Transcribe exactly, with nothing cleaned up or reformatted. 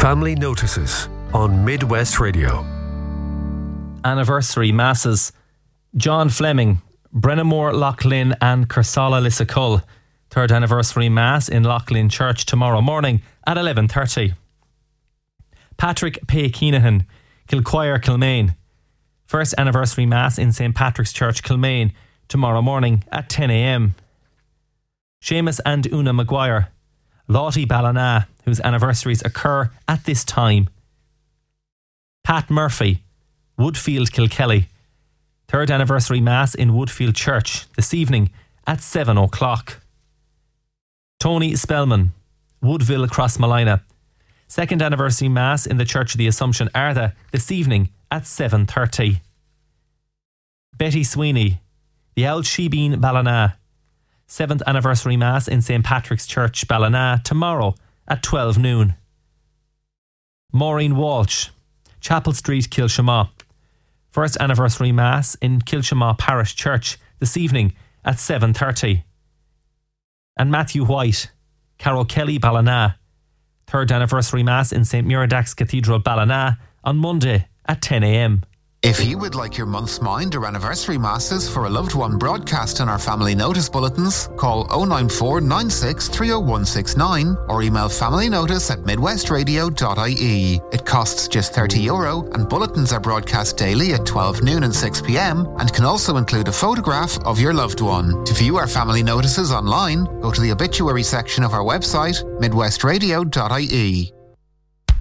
Family Notices on Midwest Radio. Anniversary masses. John Fleming, Brennamore, Loughlin and Cursala Lissacull. Third anniversary mass in Loughlin Church tomorrow morning at eleven thirty. Patrick P. Keenahan, Kilquire, Kilmaine. First anniversary mass in Saint Patrick's Church, Kilmaine tomorrow morning at ten a.m. Seamus and Una Maguire, Lottie Ballina, whose anniversaries occur at this time. Pat Murphy, Woodfield, Kilkelly. Third anniversary mass in Woodfield Church this evening at seven o'clock. Tony Spellman, Woodville, Crossmalina. Second anniversary mass in the Church of the Assumption, Arda, this evening at seven thirty. Betty Sweeney, the Old Shebeen, Ballina. Seventh anniversary mass in Saint Patrick's Church, Ballina, tomorrow at twelve noon. Maureen Walsh, Chapel Street, Kilshamaugh. First anniversary mass in Kilshamaugh Parish Church this evening at seven thirty. And Matthew White, Carol Kelly, Ballina. Third anniversary mass in Saint Muradach's Cathedral, Ballina on Monday at ten a.m. If you would like your month's mind or anniversary masses for a loved one broadcast on our family notice bulletins, call oh nine four nine six three oh one six nine or email familynotice at midwestradio dot I E. It costs just thirty euro and bulletins are broadcast daily at twelve noon and six p.m. and can also include a photograph of your loved one. To view our family notices online, go to the obituary section of our website, midwestradio dot I E.